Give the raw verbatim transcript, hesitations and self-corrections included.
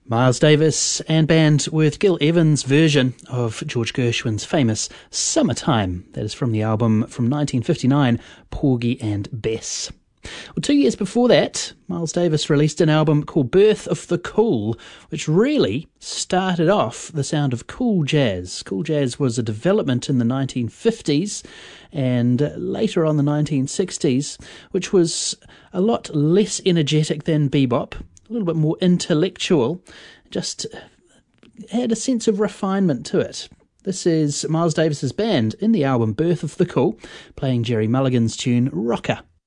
Miles Davis and band with Gil Evans' version of George Gershwin's famous Summertime. That is from the album from nineteen fifty-nine, Porgy and Bess. Well, two years before that, Miles Davis released an album called Birth of the Cool, which really started off the sound of cool jazz. Cool jazz was a development in the nineteen fifties and later on the nineteen sixties, which was a lot less energetic than bebop, a little bit more intellectual, just had a sense of refinement to it. This is Miles Davis's band in the album Birth of the Cool, playing Jerry Mulligan's tune Rocker.